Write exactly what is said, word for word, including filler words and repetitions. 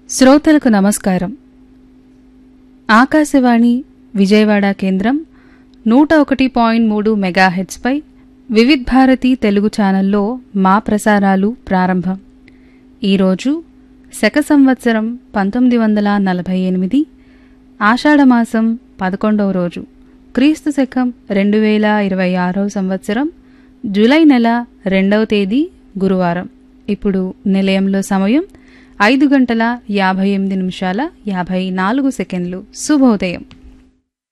శ్రోతలకు నమస్కారం. ఆకాశవాణి విజయవాడ కేంద్రం నూట ఒకటి పాయింట్ మూడు మెగాహెర్ట్జ్పై వివిధ్ భారతి తెలుగు ఛానల్లో మా ప్రసారాలు ప్రారంభం. ఈరోజు శక సంవత్సరం పంతొమ్మిది వందల నలభై ఎనిమిది ఆషాఢమాసం పదకొండవ రోజు, క్రీస్తు శకం రెండు వేల ఇరవై ఆరవ సంవత్సరం జూలై నెల రెండవ తేదీ గురువారం. ఇప్పుడు నిలయంలో సమయం ఐదు గంటల యాభై ఎనిమిది నిమిషాల యాభై నాలుగు సెకండ్లు. శుభోదయం.